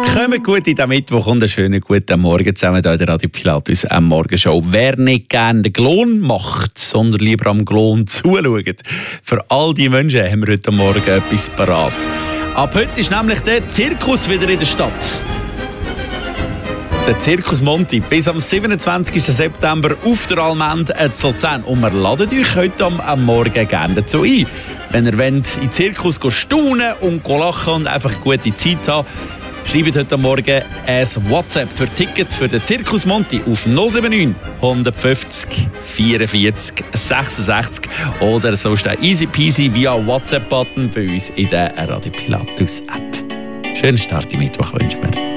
Kommt gut in den Mittwoch und einen schönen guten Morgen zusammen hier in der Radio Pilatus am Morgenshow. Wer nicht gerne den Klon macht, sondern lieber am Klon zuschaut, für all die Menschen haben wir heute Morgen etwas parat. Ab heute ist nämlich der Zirkus wieder in der Stadt. Der Zirkus Monti bis am 27. September auf der Allmende zu Luzern. Und wir laden euch heute am Morgen gerne dazu ein. Wenn ihr wollt, in den Zirkus staunen und lachen und einfach eine gute Zeit haben, schreibt heute Morgen ein WhatsApp für Tickets für den Zirkus Monti auf 079 150 44 66 oder so steht easy peasy via WhatsApp-Button bei uns in der Radio Pilatus App. Schönen Start im Mittwoch wünschen wir.